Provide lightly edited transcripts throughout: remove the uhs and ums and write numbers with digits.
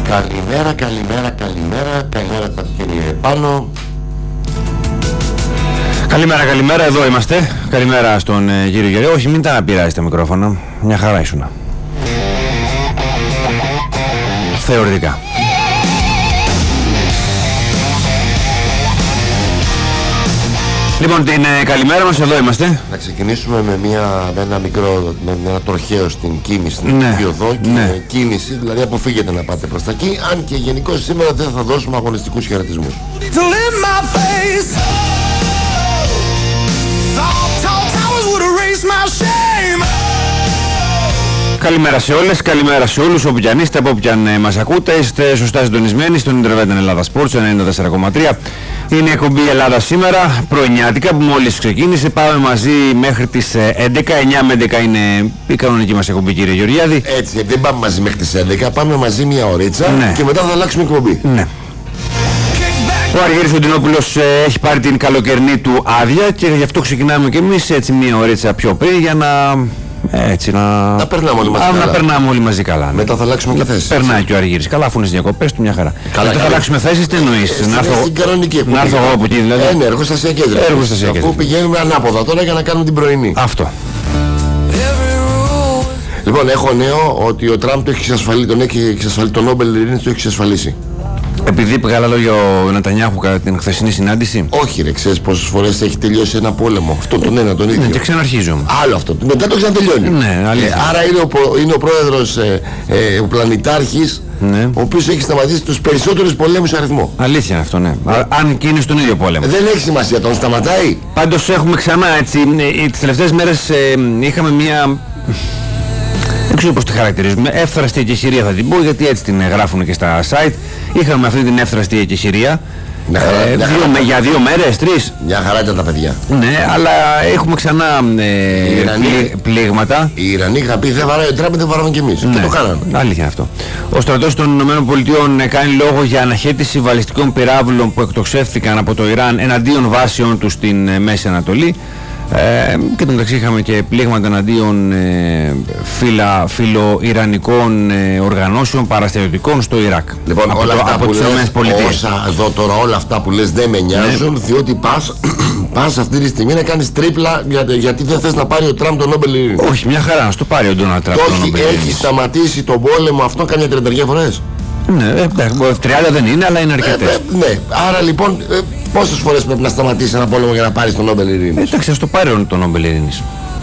Καλημέρα, καλημέρα, καλημέρα. Καλημέρα κύριε Πάνο. Καλημέρα, καλημέρα, εδώ είμαστε. Καλημέρα στον κύριο Γερή. Όχι, μην τα πειράζει τα μικρόφωνα. Μια χαρά ήσουνα. Θεωρητικά. Λοιπόν, την καλημέρα μας, εδώ είμαστε. Να ξεκινήσουμε με ένα τροχαίο στην κίνηση, στην οδό και κίνηση, δηλαδή αποφύγετε να πάτε προς τα εκεί, αν και γενικώς σήμερα δεν θα δώσουμε αγωνιστικούς χαιρετισμούς. Καλημέρα σε όλες, καλημέρα σε όλους, όπου κι αν είστε, από όπου κι αν μας ακούτε, είστε σωστά συντονισμένοι στον Ιντερνετ Ελλάδα Sports 94,3. Είναι η εκπομπή Ελλάδα σήμερα, πρωινιάτικα, που μόλις ξεκίνησε. Πάμε μαζί μέχρι τις 11, 9 με 11 είναι η κανονική μας εκπομπή, κύριε Γεωργιάδη. Έτσι, δεν πάμε μαζί μέχρι τις 11, πάμε μαζί μια ωρίτσα και μετά θα αλλάξουμε εκπομπή. Ναι. Ο Αργύρης Οντινόπουλος έχει πάρει την καλοκαιρινή του άδεια και γι' αυτό ξεκινάμε και εμείς έτσι μια ωρίτσα πιο πριν για να περνάμε όλοι μαζί καλά. Μετά θα αλλάξουμε και θέσεις. Περνάει και ο Αργύρης. Καλά, αφού είναι στις διακοπές του, μια χαρά. Μετά θα αλλάξουμε θέσεις, τι εννοείς? Να έρθω εγώ από εκεί δηλαδή. Ναι, εργοστασιακά κέντρα. Αφού πηγαίνουμε ανάποδα τώρα για να κάνουμε την πρωινή. Αυτό. Λοιπόν, έχω νέο ότι ο Τραμπ τον έχει εξασφαλίσει, το Νόμπελ Ειρήνης το έχει εξασφαλίσει. Επειδή είπε καλά λόγια ο Νετανιάχου κατά την χθεσινή συνάντηση. Όχι ρε, ξέρεις πόσες φορές έχει τελειώσει ένα πόλεμο? Αυτό τον ένα, τον ίδιο. Ναι, και ξαναρχίζουμε. Άλλο αυτό. Μετά το ξανατελειώνει. Ναι, άρα είναι ο πρόεδρος, ο πλανητάρχης, ναι, ο οποίος έχει σταματήσει τους περισσότερους πολέμους αριθμό. Αλήθεια είναι αυτό, ναι. Αν και είναι στον ίδιο πόλεμο. Δεν έχει σημασία, τον σταματάει. Πάντως έχουμε ξανά έτσι. Τις τελευταίες μέρες είχαμε μια. Δεν ξέρω πώς τη χαρακτηρίζουμε. Εύθραστη εκεχηρία θα την πω, γιατί έτσι την γράφουν και στα site. Είχαμε αυτή την εύθραστη εκεχηρία. Για 2 μέρες, 3. Μια χαρά ήταν τα παιδιά. Ναι, αλλά έχουμε ξανά πλήγματα. Οι Ιρανοί είχαν πει δεν βαράει ο Τραμπ, δεν βαράμε κι εμείς. Και το κάνανε. Αλήθεια είναι αυτό. Ο στρατός των ΗΠΑ κάνει λόγο για αναχέτηση βαλιστικών πυράβλων που εκτοξεύθηκαν από το Ιράν εναντίον βάσεων του στην Μέση Ανατολή. Και το μεταξύ είχαμε και πλήγματα εναντίον φιλοϊρανικών οργανώσεων παραστατικών στο Ιράκ. Λοιπόν, όλα αυτά που λες, όλα αυτά που λες δεν με νοιάζουν, διότι πας αυτή τη στιγμή να κάνεις τρίπλα γιατί δεν θες να πάρει ο Τραμπ τον Νόμπελ Ειρήνης. Όχι, μια χαρά να στο πάρει ο Ντόναλντ Τραμπ. Έχει σταματήσει τον πόλεμο αυτό καμιά 30 φορές. Ναι, 30 δεν είναι, αλλά είναι αρκετές. Ναι, άρα λοιπόν πόσες φορές πρέπει να σταματήσει ένα πόλεμο για να πάρει τον Νόμπελ Ειρήνης? Εντάξει, ας το πάρει τον Νόμπελ Ειρήνης.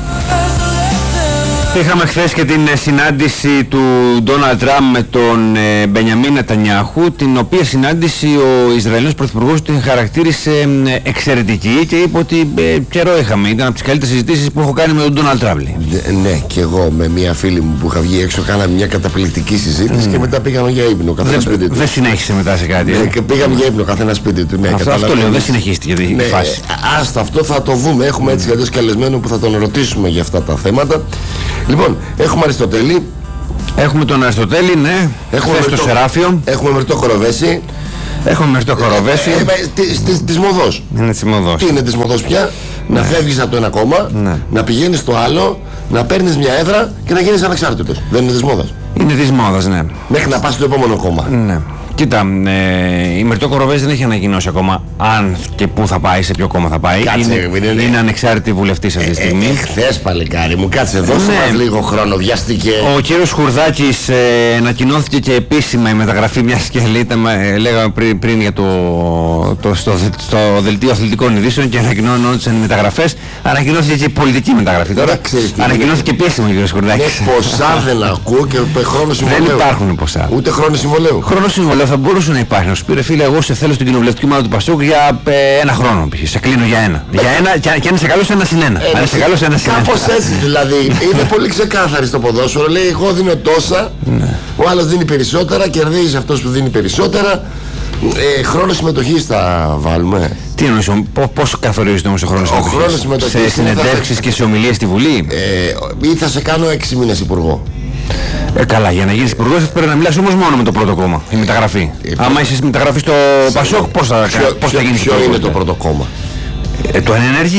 Είχαμε χθες και την συνάντηση του Ντόναλντ Τραμπ με τον Μπενιαμίν Νετανιάχου, την οποία συνάντηση ο Ισραηλινός Πρωθυπουργός την χαρακτήρισε εξαιρετική και είπε ότι καιρό είχαμε. Ήταν από τις καλύτερες συζητήσεις που έχω κάνει με τον Ντόναλντ Τραμπ. Ναι, και εγώ με μια φίλη μου που είχα βγει έξω κάναμε μια καταπληκτική συζήτηση και μετά πήγαμε για ύπνο. Καθένα σπίτι του. Δεν συνέχισε μετά σε κάτι. Και πήγαμε για ύπνο, καθένα σπίτι του. Ναι, αυτό λέω, δεν συνεχίστηκε η φάση. Άστα, αυτό θα το δούμε. Έχουμε έτσι κι καλεσμένο που θα τον ρωτήσουμε για αυτά τα θέματα. Λοιπόν, έχουμε Αριστοτέλη. Έχουμε τον Αριστοτέλη, ναι. Έχουμε το Σεράφιο. Έχουμε Μερτό Χοροβέση. Έχουμε Μερτό Χοροβέση. Της Μοδός. Είναι της Μοδός. Τι είναι της Μοδός πια? Να φεύγεις από το ένα κόμμα, να πηγαίνεις στο άλλο, να παίρνεις μια έδρα και να γίνεις ανεξάρτητος. Δεν είναι της μόδας? Είναι της μόδας, ναι. Μέχρι να πας στο επόμενο κόμμα. Ναι. Κοίτα, η Μερτό Κοροβέση δεν έχει ανακοινώσει ακόμα αν και πού θα πάει, σε ποιο κόμμα θα πάει. Είναι ανεξάρτητη βουλευτής αυτή τη στιγμή. Χθες, παλικάρι μου, κάτσε εδώ, μας λίγο χρόνο, βιαστήκε. Ο κύριος Χουρδάκης ανακοινώθηκε και επίσημα η μεταγραφή, μιας και λέγαμε πριν για στο δελτίο αθλητικών ειδήσεων και ανακοινώνονταν οι μεταγραφές. Ανακοινώθηκε και η πολιτική μεταγραφή τώρα. Ανακοινώθηκε επίσημα ο κύριος Χουρδάκης. Ποσά δεν ακούω και χρόνο συμβολέου. Δεν υπάρχουν ποσά. Ούτε χρόνο συμβολέου. Χρόνο συμβολέου θα μπορούσε να υπάρχει. Να σου πει ρε φίλε, εγώ σε θέλω στην κοινοβουλευτική ομάδα του Πασόκ για 1 χρόνο. Σε κλείνω για 1. Και αν είσαι καλός 1-1. Κάπως έτσι δηλαδή. Είναι πολύ ξεκάθαρη στο ποδόσφαιρο. Λέει εγώ δίνω τόσα. Ο άλλος δίνει περισσότερα. Κερδίζει αυτός που δίνει περισσότερα. Χρόνο συμμετοχής θα βάλουμε. Τι εννοείς, πώς καθορίζεται όμως ο χρόνος συμμετοχής? Σε συνεντεύξεις και σε ομιλίες στη Βουλή? Ή θα σε κάνω 6 μήνες υπουργό. Καλά, για να γίνεις υπουργός θα πρέπει να μιλάς όμως μόνο με το πρώτο κόμμα, η μεταγραφή. Άμα είσαι μεταγραφή στο Πασόκ, πώς θα γίνεις? Ποιο είναι το πρώτο κόμμα? Το Ενεργεία.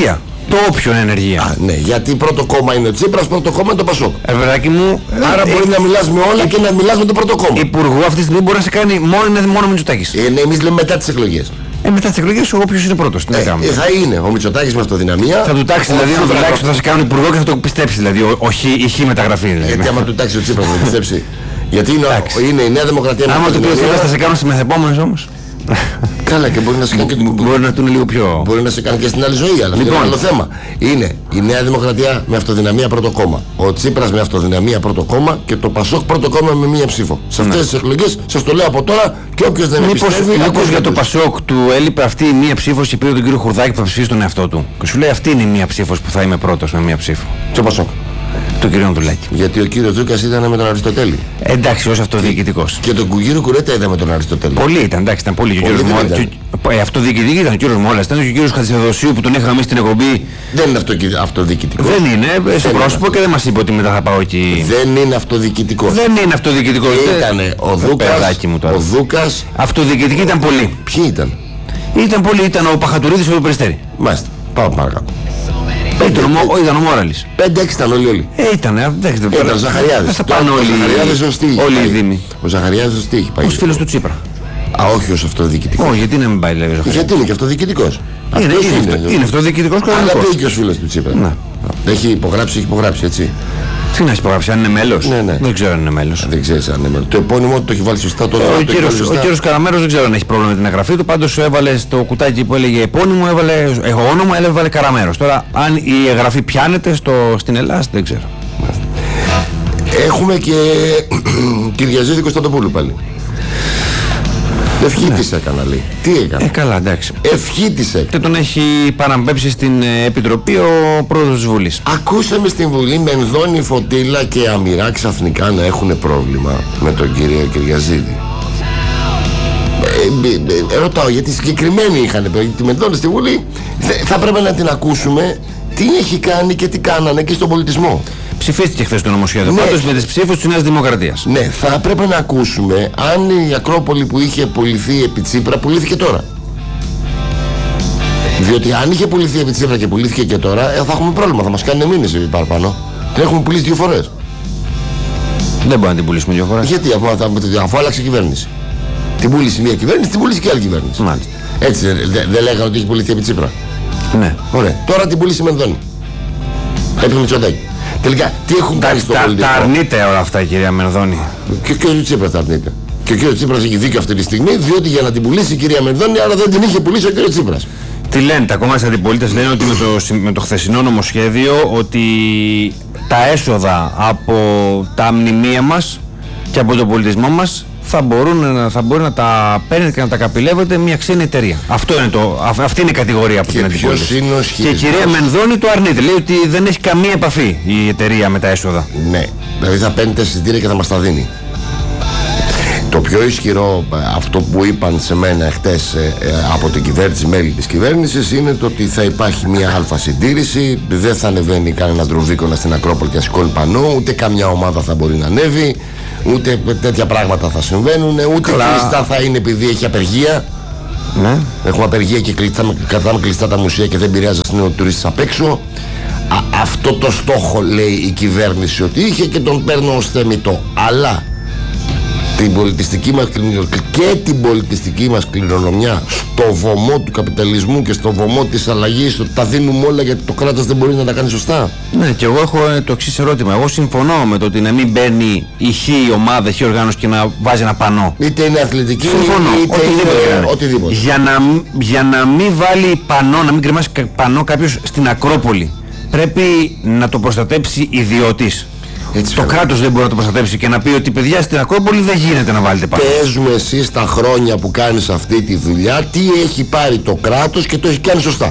Το όποιον ενεργεία. Ναι, γιατί πρώτο κόμμα είναι ο Τσίπρας, πρώτο κόμμα είναι το Πασόκ. Παιδάκι μου. Άρα μπορεί να μιλάς με όλα και να μιλάς με το πρώτο κόμμα. Υπουργό αυτή τη στιγμή μπορεί να σε κάνει μόνο Μητσοτάκης. Ναι, εμείς λέμε μετά τις εκλογές. Μετά τις εκλογές όποιος είναι πρώτος. Θα είναι ο Μητσοτάκης με αυτοδυναμία. Θα του τάξει δηλαδή να τουλάχιστον θα σε κάνουν υπουργό και θα το πιστέψει δηλαδή. Η χ μεταγραφή. Δηλαδή. Γιατί άμα του τάξει ο Τσίπρας θα το πιστέψει. Γιατί είναι η Νέα Δημοκρατία. Άμα του πει ο Τσίπρας θα σε κάνουν στις μεθεπόμενες όμως. Καλά, και μπορεί να σε κάνει και μπορεί να είναι λίγο πιο. Μπορεί να σε κάνει και στην άλλη ζωή, αλλά αυτό είναι άλλο θέμα. Είναι η Νέα Δημοκρατία με αυτοδυναμία πρώτο κόμμα. Ο Τσίπρας με αυτοδυναμία πρώτο κόμμα και το Πασόκ πρώτο κόμμα με μία ψήφο. Σε αυτές τις εκλογές σας το λέω από τώρα και όποιος δεν πιστεύει. Μήπως για το Πασόκ του έλειπε αυτή η μία ψήφος και πήρε τον κύριο Χουρδάκη που θα ψηφίσει τον εαυτό του. Και σου λέει αυτή είναι η μία ψήφος που θα είμαι πρώτος με μία ψήφο. Και ο Πασόκ. Τον κύριο Ανδρουλάκη. Γιατί ο κύριος Δούκας ήταν με τον Αριστοτέλη. Εντάξει, ως αυτοδιοικητικός. Και τον κύριο Κουρέτα είδα με τον Αριστοτέλη. Πολύ ήταν, εντάξει, ήταν πολύ. Αυτοδιοικητική ήταν ο κύριος Μόλας, ήταν και ο κύριος Χατζηδοσίου που τον είχαμε εμείς στην εκπομπή. Δεν είναι αυτοδιοικητικό. Δεν είναι, σε πρόσωπο και δεν μας είπε ότι μετά θα πάω εκεί. Δεν είναι αυτοδιοικητικό. Δεν είναι αυτοδιοικητικό. Ήτανε ο Δούκας. Αυτοδιοικητική ήταν πολύ. Ποιοι ήταν? Ήταν ο Παχατουρίδης από το Περιστέρι. Μάλιστα. Πάω παρακάτω. Ήταν ο Μόραλης. 5-6 ήταν όλοι. Ήταν ο Ζαχαριάδης. Θα πάνε όλοι οι δήμοι. Ο Ζαχαριάδης σωστή έχει πάει. Ως φίλος του Τσίπρα. Όχι ως αυτοδιοικητικός. Όχι, γιατί να μην πάει λέει ο Ζαχαριάδης. Γιατί είναι και αυτοδιοικητικός. Είναι αυτοδιοικητικός κανονικός. Αλλά πήγε και ο φίλος του Τσίπρα. Έχει υπογράψει έτσι. Τι να έχει υπογράψει, αν είναι μέλος. Ναι. Δεν ξέρω αν είναι μέλος. Δεν ξέρεις αν είναι μέλος. Το επώνυμο του το έχει βάλει σωστά. Ο κύριος Καραμέρος δεν ξέρω αν έχει πρόβλημα με την εγγραφή του. Πάντως έβαλε στο κουτάκι που έλεγε επώνυμο, έβαλε Καραμέρος. Τώρα, αν η εγγραφή πιάνεται στην Ελλάδα, δεν ξέρω. Έχουμε και Κυριαζίδη Κωνσταντοπούλου πάλι. Ευχή της έκανα, λέει. Τι έκανε? Καλά, εντάξει. Ευχή της έκανα. Και τον έχει παραμπέψει στην Επιτροπή ο πρόεδρος της Βουλής. Ακούσαμε στην Βουλή Μενδώνη, Φωτήλα και Αμυρά ξαφνικά να έχουν πρόβλημα με τον κύριο Κυριαζίδη. Ρωτάω γιατί συγκεκριμένοι είχαν τη Μενδώνη στη Βουλή. Θα πρέπει να την ακούσουμε τι έχει κάνει και τι κάνανε και στον πολιτισμό. Ψηφίστηκε χθες το νομοσχέδιο. Πάντως με τις ψήφους της Νέας Δημοκρατίας. Ναι, θα πρέπει να ακούσουμε αν η Ακρόπολη που είχε πουληθεί επί Τσίπρα πουλήθηκε τώρα. Διότι αν είχε πουληθεί επί Τσίπρα και πουλήθηκε και τώρα, θα έχουμε πρόβλημα. Θα μας κάνει μήνες παραπάνω. Την έχουμε πουλήσει 2 φορές. Δεν μπορούμε να την πουλήσουμε 2 φορές. Γιατί αφού άλλαξε η κυβέρνηση. Την πούλησε μια κυβέρνηση, την πούλησε και άλλη κυβέρνηση. Μάλιστα. Έτσι δεν λέγανε ότι είχε πουληθεί επί Τσίπρα. Ναι. Ωραία. Τώρα την πούλησε Μενδώνη. Επί Μητσοτάκη. Τελικά, τι έχουν κάνει στο πολιτικό. Τα αρνείται όλα αυτά η κυρία Μενδώνη. Και ο κύριος Τσίπρας τα αρνείται. Και ο κύριος Τσίπρας έχει δίκιο αυτή τη στιγμή, διότι για να την πουλήσει η κυρία Μενδώνη, άρα δεν την είχε πουλήσει ο κύριος Τσίπρας. Τι λένε τα κόμματα της αντιπολίτευσης, λένε ότι με το χθεσινό νομοσχέδιο ότι τα έσοδα από τα μνημεία μας και από τον πολιτισμό μας θα μπορεί να τα παίρνει και να τα καπηλεύεται μια ξένη εταιρεία. Αυτή είναι η κατηγορία από την αντιπολίτευση. Και η κυρία Μενδώνη το αρνείται. Λέει ότι δεν έχει καμία επαφή η εταιρεία με τα έσοδα. Ναι, δηλαδή θα παίρνει τα εισιτήρια και θα μας τα δίνει. Το πιο ισχυρό, αυτό που είπαν σε μένα χτες από την κυβέρνηση, μέλη της κυβέρνησης, είναι το ότι θα υπάρχει μια αλφα συντήρηση, δεν θα ανεβαίνει κανένα ντροβίκονα στην Ακρόπολη και σηκώνει πανό, ούτε καμιά ομάδα θα μπορεί να ανέβει, ούτε τέτοια πράγματα θα συμβαίνουν, ούτε κλειστά θα είναι επειδή έχει απεργία. Ναι. Έχουμε απεργία και κρατάμε κλειστά τα μουσεία και δεν επηρεάζει ο τουρίστης απ' έξω. Αυτό το στόχο λέει η κυβέρνηση ότι είχε και τον παίρνω ως θεμιτό. Αλλά την πολιτιστική μας κληρονομιά στο βωμό του καπιταλισμού και στο βωμό της αλλαγής, τα δίνουμε όλα γιατί το κράτος δεν μπορεί να τα κάνει σωστά. Ναι, και εγώ έχω το εξής ερώτημα. Εγώ συμφωνώ με το ότι να μην μπαίνει η χ ομάδα, η χ οργάνωση και να βάζει ένα πανό. Είτε είναι αθλητική, συμφωνώ, είτε οτιδήποτε. Για να μην βάλει πανό, να μην κρεμάσει πανό κάποιος στην Ακρόπολη, πρέπει να το προστατέψει ιδιώτης. Το κράτος δεν μπορεί να το προστατέψει και να πει ότι παιδιά στην Ακρόπολη δεν γίνεται να βάλετε πάνω. Πες μου εσύ στα χρόνια που κάνεις αυτή τη δουλειά τι έχει πάρει το κράτος και το έχει κάνει σωστά.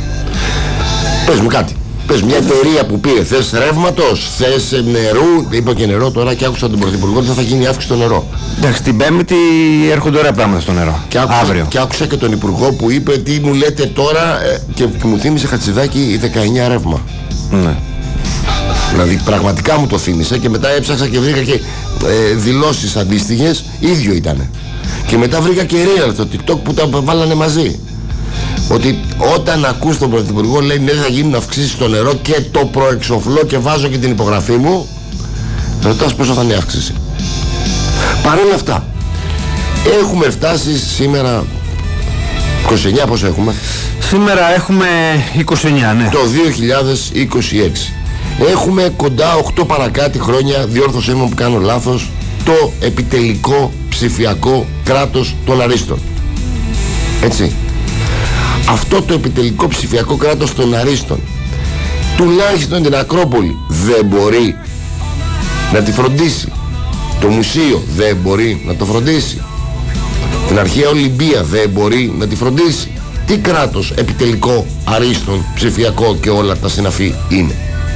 Πες μου κάτι. Πες μια εταιρεία που πήρε θες ρεύματος, θες νερού, είπα και νερό τώρα και άκουσα τον Πρωθυπουργό ότι θα γίνει αύξηση στο νερό. Εντάξει, την Πέμπτη έρχονται ωραία πράγματα στο νερό. Αύριο. Και άκουσα και τον Υπουργό που είπε τι μου λέτε τώρα και μου θύμισε Χατζηδάκη 19 ρεύμα. Ναι. Δηλαδή πραγματικά μου το θύμισε και μετά έψαξα και βρήκα και δηλώσεις αντίστοιχες, ίδιο ήτανε. Και μετά βρήκα και real στο TikTok που τα βάλανε μαζί. Ότι όταν ακούς τον Πρωθυπουργό λέει ναι, θα γίνουν αυξήσεις στο νερό και το προεξοφλώ και βάζω και την υπογραφή μου, ρωτάς πόσο θα είναι η αύξηση. Παρ' όλα αυτά, έχουμε φτάσει σήμερα 29, πόσο έχουμε? Σήμερα έχουμε 29, ναι. Το 2026. Έχουμε κοντά 8 παρακάτι χρόνια, διόρθωσέ μου που κάνω λάθος, το επιτελικό ψηφιακό κράτος των αρίστων. Έτσι. Αυτό το επιτελικό ψηφιακό κράτος των αρίστων, τουλάχιστον την Ακρόπολη δεν μπορεί να τη φροντίσει. Το μουσείο δεν μπορεί να το φροντίσει. Την αρχαία Ολυμπία δεν μπορεί να τη φροντίσει. Τι κράτος επιτελικό, αρίστων, ψηφιακό και όλα τα συναφή είναι?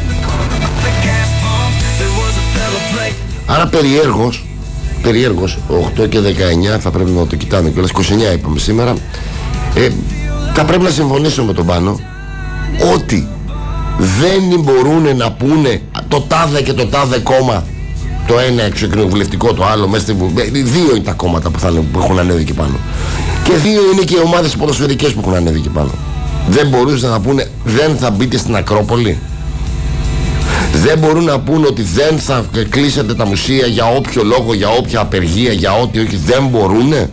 Άρα περιέργως 8 και 19 θα πρέπει να το κοιτάμε κιόλας, 29 είπαμε σήμερα, θα πρέπει να συμφωνήσω με τον Πάνο ότι δεν μπορούν να πούνε το τάδε και το τάδε κόμμα, το ένα εξωκοινοβουλευτικό, το άλλο μέσα στη Βουλή. Δύο είναι τα κόμματα που έχουν ανέβει εκεί πάνω. Και δύο είναι και οι ομάδες ποδοσφαιρικές που έχουν ανέβει εκεί πάνω. Δεν μπορούσαν να πούνε δεν θα μπείτε στην Ακρόπολη? Δεν μπορούν να πούνε ότι δεν θα κλείσετε τα μουσεία για όποιο λόγο, για όποια απεργία, για ό,τι όχι? Δεν μπορούνε.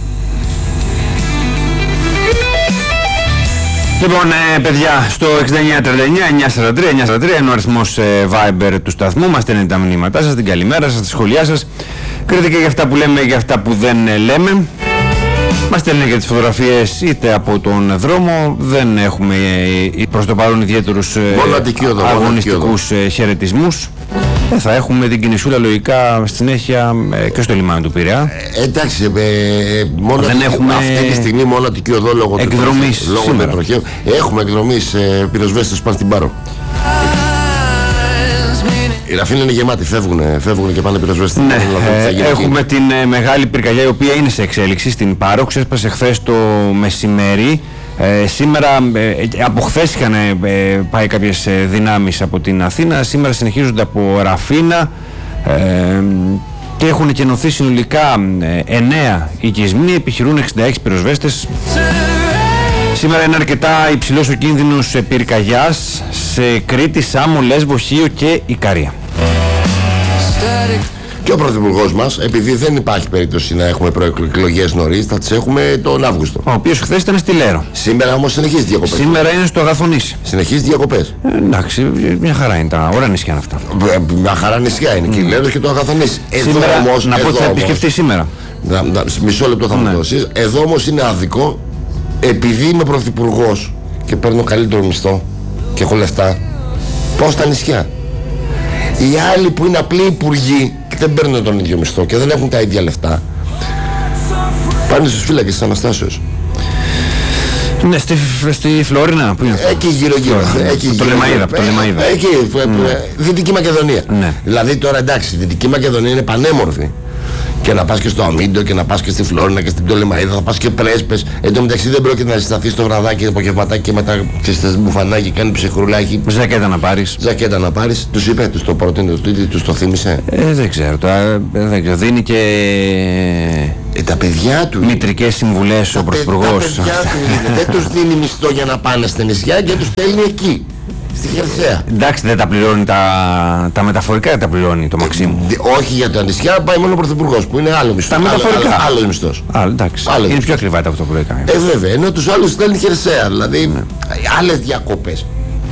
Λοιπόν, παιδιά, στο 6939-943-943 είναι ο αριθμός Viber του σταθμού. Μας στέλνετε τα μηνύματά σας, την καλημέρα σας, τη σχολιά σας. Κρίνετε και για αυτά που λέμε, για αυτά που δεν λέμε. Μας στέλνετε και τις φωτογραφίες είτε από τον δρόμο. Δεν έχουμε προς το παρόν ιδιαίτερους αγωνιστικούς χαιρετισμούς. Θα έχουμε την κινησούλα λογικά στη συνέχεια και στο λιμάνι του Πειραιά. Εντάξει, μόνο δεν έχουμε αυτή τη στιγμή μόνο Αττική Οδό λόγω εκδρομής του τροχαίου. Έχουμε εκδρομής πυροσβέστες πάνε στην Πάρο. Οι Ραφίνοι είναι γεμάτοι, φεύγουν και πάνε πυροσβέστες. Ναι, έχουμε την μεγάλη πυρκαγιά η οποία είναι σε εξέλιξη στην Πάρο. Ξέσπασε χθες το μεσημέρι. Σήμερα, από χθες είχαν πάει κάποιες δυνάμεις από την Αθήνα. Σήμερα συνεχίζονται από Ραφίνα και έχουν εκενωθεί συνολικά 9 οικισμοί. Επιχειρούν 66 πυροσβέστες. Σήμερα είναι αρκετά υψηλός ο κίνδυνος πυρκαγιάς σε Κρήτη, Σάμο, Λέσβο, Χίο και Ικαρία. Και ο Πρωθυπουργός μας, επειδή δεν υπάρχει περίπτωση να έχουμε προεκλογές νωρίς, θα τις έχουμε τον Αύγουστο. Ο οποίος χθες ήταν στη Λέρο. Σήμερα όμως συνεχίζει διακοπές. Σήμερα είναι στο Αγαθονήσι. Συνεχίζει διακοπές. Εντάξει, μια χαρά είναι τα ωραία νησιά αυτά. Μια χαρά νησιά είναι και η Λέρο και το Αγαθονήσι. Σήμερα, όμως, να πω ότι θα επισκεφτεί σήμερα. Μισό λεπτό θα μου δώσεις. Εδώ όμως είναι άδικο, επειδή είμαι πρωθυπουργός και παίρνω καλύτερο μισθό και έχω λεφτά, πάω στα νησιά. Οι άλλοι που είναι απλοί υπουργοί και δεν παίρνουν τον ίδιο μισθό και δεν έχουν τα ίδια λεφτά, πάνε στους φύλακες της Αναστάσεως. Ναι, στη Φλόρινα, πού είναι αυτό? Εκεί γύρω-γύρω. Το Λεμαΐδα. Εκεί, Δυτική Μακεδονία. Ναι. Δηλαδή τώρα εντάξει, η Δυτική Μακεδονία είναι πανέμορφη. Και να πας και στο Αμίντο και να πας και στη Φλόρινα και στην Πτολεμαΐδα, θα πας και Πρέσπες. Εν τω μεταξύ δεν πρόκειται να συσταθεί στο βραδάκι, απογευματάκι και μετά ξεστες μπουφανάκι, κάνει ψυχρουλάκι. Ζακέτα να πάρεις. Ζακέτα να πάρεις. Τους είπε, τους το προτείνει, τους το θύμισε. Δεν ξέρω. Δεν ξέρω. Δίνει και τα παιδιά του. μητρικές συμβουλές ο Πρωθυπουργός. Τα παιδιά του δεν τους δίνει μισθό για να πάνε στα νησιά και τους στέλνει εκεί. Στη Χερσαία. Εντάξει, δεν τα πληρώνει τα μεταφορικά, δεν τα πληρώνει το Μαξίμου. Όχι για τα νησιά, πάει μόνο ο Πρωθυπουργός που είναι άλλο μισθό. Τα μεταφορικά. Άλλος μισθός. Εντάξει. Είναι πιο ακριβά τα αυτοπλοϊκά. Βέβαια, ενώ τους άλλους στέλνει Χερσαία. Δηλαδή, άλλες διακοπές.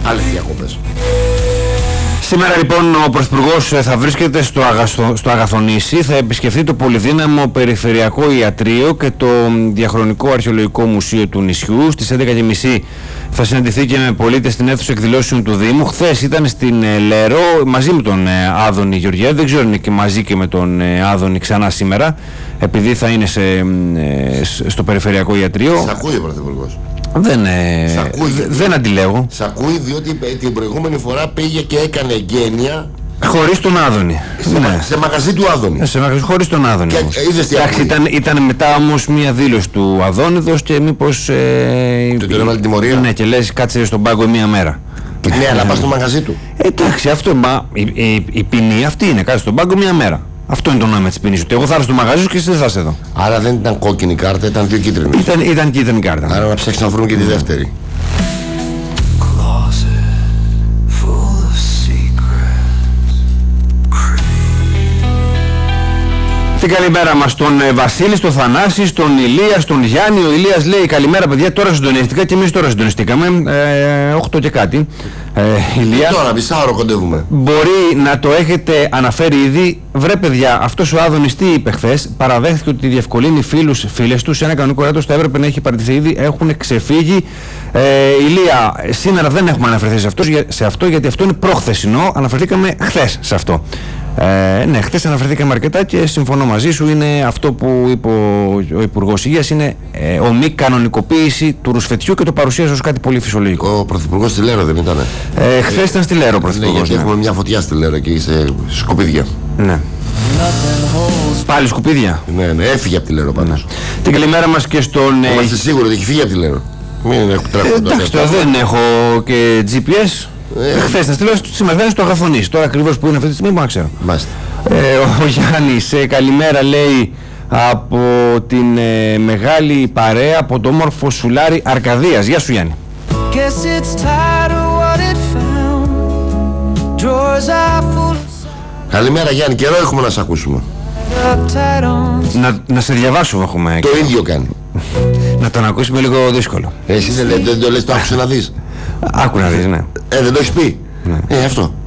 Σήμερα λοιπόν ο Πρωθυπουργός θα βρίσκεται στο Αγαθονήσι, θα επισκεφθεί το πολυδύναμο Περιφερειακό Ιατρείο και το Διαχρονικό Αρχαιολογικό Μουσείο του νησιού. Στις 11.30 θα συναντηθεί και με πολίτες στην αίθουσα εκδηλώσεων του Δήμου. Χθες ήταν στην Λέρο μαζί με τον Άδωνη Γεωργιάδη, δεν ξέρω αν είναι και μαζί και με τον Άδωνη ξανά σήμερα, επειδή θα είναι στο Περιφερειακό Ιατρείο. Σ' ακούει ο Πρωθυπουργός. Δεν αντιλέγω. Σ' ακούει διότι την προηγούμενη φορά πήγε και έκανε εγγένεια χωρίς τον Άδωνη. Σε μαγαζί του Άδωνη. Χωρίς τον Άδωνη. Εντάξει, ήταν μετά όμως μια δήλωση του Αδόνιδος και μήπως του έβαλε τιμωρία. Ναι, και λες κάτσε στον πάγκο μία μέρα. Ναι, αλλά πας στο μαγαζί του. Εντάξει, αυτό η ποινή αυτή είναι, κάτσε στον πάγκο μία μέρα. Αυτό είναι το νόημα της ποινής. Ότι εγώ θα έρθω στο μαγαζί σου και εσύ δεν θα είσαι εδώ. Άρα δεν ήταν κόκκινη κάρτα, ήταν 2 κίτρινες. Ήταν κίτρινη κάρτα. Άρα να ψάξεις να βρούμε και τη δεύτερη. Την καλημέρα μας στον Βασίλη, στον Θανάση, στον Ηλία, στον Γιάννη. Ο Ηλίας λέει καλημέρα παιδιά, τώρα συντονίστηκα και εμείς τώρα συντονιστήκαμε. 8 και κάτι. Ηλία. Τώρα μισάωρο κοντεύουμε. Μπορεί να το έχετε αναφέρει ήδη. Βρε παιδιά, αυτός ο Άδωνης τι είπε χθες? Παραδέχθηκε ότι διευκολύνει φίλες του σε ένα κανονικό κράτος. Θα έπρεπε να έχει παραιτηθεί ήδη. Έχουν ξεφύγει. Ηλία, σήμερα δεν έχουμε αναφερθεί σε αυτό γιατί αυτό είναι προχθεσινό. Αναφερθήκαμε χθες σε αυτό. Ναι, χθες αναφερθήκαμε αρκετά και συμφωνώ μαζί σου. Είναι αυτό που είπε ο Υπουργός Υγείας, είναι ομοί κανονικοποίηση του ρουσφετιού και το παρουσίασε ως κάτι πολύ φυσιολογικό. Ο Πρωθυπουργός στη Λέρο δεν ήτανε? Χθες ήταν στη Λέρο ο Πρωθυπουργός. Ναι, γιατί έχουμε μια φωτιά στη Λέρο και σε σκουπίδια. Ναι. Πάλι σκουπίδια. Ναι, έφυγε από τη Λέρο πάντως. Ναι. Την καλημέρα μας και στον... Είμαστε σίγουροι ότι έχει φύγει από τη Λέρο. Μην έχω τρέχοντα. Εντάξει, τώρα δεν έχω και GPS. Χθες να στείλω, σήμερα δεν είναι στο Αγαθονής. Τώρα ακριβώς που είναι αυτή τη στιγμή, μπορώ να ξέρω. Ο Γιάννης, καλημέρα λέει από την μεγάλη παρέα από το όμορφο Σουλάρι Αρκαδίας. Γεια σου Γιάννη. Καλημέρα Γιάννη, καιρό έχουμε να σε ακούσουμε. Να σε διαβάσουμε έχουμε. Το ίδιο κάνει. Να τον ακούσουμε λίγο δύσκολο. Εσύ δεν το λες, το άκουσε να δεις? Άκου να δεις, ναι. Δεν το έχεις πει? Ναι. Αυτό.